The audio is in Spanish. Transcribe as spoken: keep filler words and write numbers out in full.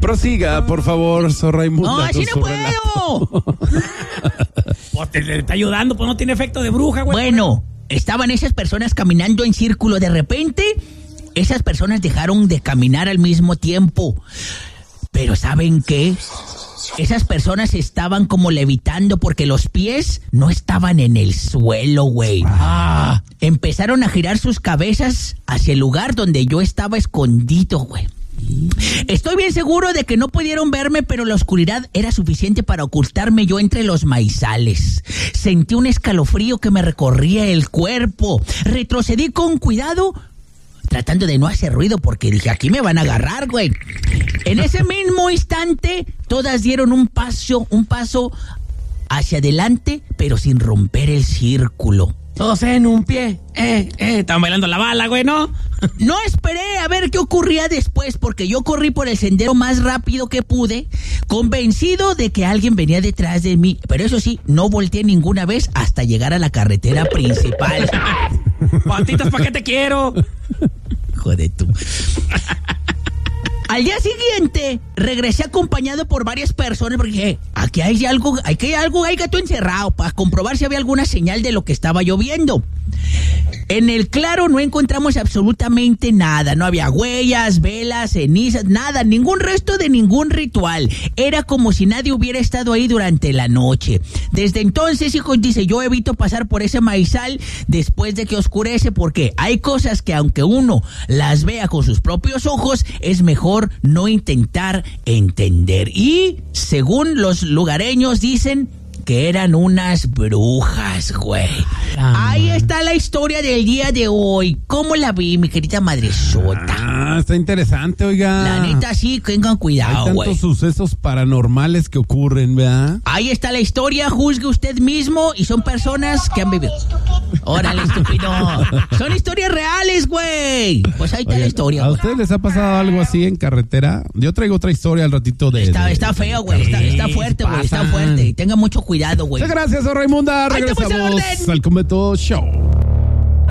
Prosiga, por favor, Sor Raimunda. No, así no puedo. Pues te, te está ayudando, pues no tiene efecto de bruja, güey. Bueno, estaban esas personas caminando en círculo. De repente, esas personas dejaron de caminar al mismo tiempo. Pero ¿saben qué? Esas personas estaban como levitando porque los pies no estaban en el suelo, güey. Ah, empezaron a girar sus cabezas hacia el lugar donde yo estaba escondido, güey. Estoy bien seguro de que no pudieron verme, pero la oscuridad era suficiente para ocultarme yo entre los maizales. Sentí un escalofrío que me recorría el cuerpo. Retrocedí con cuidado, tratando de no hacer ruido porque dije, aquí me van a agarrar, güey. En ese mismo instante, todas dieron un paso, un paso hacia adelante, pero sin romper el círculo. Todos en un pie. Eh, eh, estaban bailando la bala, güey, ¿no? No esperé a ver qué ocurría después, porque yo corrí por el sendero más rápido que pude, convencido de que alguien venía detrás de mí. Pero eso sí, no volteé ninguna vez hasta llegar a la carretera principal. Patitas, ¿para qué te quiero? Hijo de tu... Al día siguiente, regresé acompañado por varias personas porque dije, aquí hay algo, aquí hay algo, hay gato encerrado, para comprobar si había alguna señal de lo que estaba lloviendo. En el claro no encontramos absolutamente nada, no había huellas, velas, cenizas, nada, ningún resto de ningún ritual. Era como si nadie hubiera estado ahí durante la noche. Desde entonces, hijos, dice, yo evito pasar por ese maizal después de que oscurece porque hay cosas que aunque uno las vea con sus propios ojos, es mejor no intentar entender. Y según los lugareños dicen que eran unas brujas, güey. Ah, ahí está la historia del día de hoy. ¿Cómo la vi, mi querida madresota? Ah, está interesante, oiga. La neta, sí, tengan cuidado, güey. Hay tantos sucesos paranormales que ocurren, ¿verdad? Ahí está la historia, juzgue usted mismo, y son personas que han vivido. Órale, estúpido. Son historias reales, güey. Pues ahí está. Oigan, la historia. ¿A ustedes les ha pasado algo así en carretera? Yo traigo otra historia al ratito de... Está, de, está feo, güey. Está, está fuerte, güey. Está fuerte. Tenga mucho cuidado, güey. Muchas gracias, Sor Raimunda. Regresamos al Convento Show.